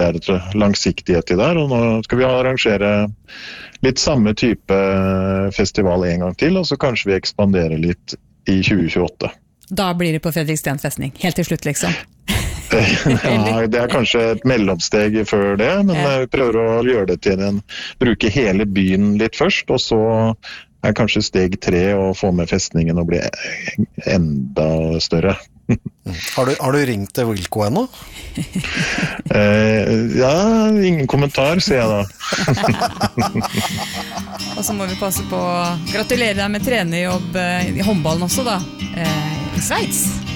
mer langsiktighet I der, og nå skal vi arrangere litt samme type festival en gang til, og så kanskje vi ekspanderer litt I 2028. Da blir det på Fredriksten festning, helt til slutt liksom. Ja, det kanskje et mellomsteg før det, men jeg prøver å gjøre det til bruke hele byen litt først, og så kanskje steg 3 å få med festningen og bli enda større. Har du ringt til Wilco ennå? Ja, ingen kommentar, sier jeg da. Og så må vi passe på å gratulere deg med trenerjobb I håndballen også da, I Sveits.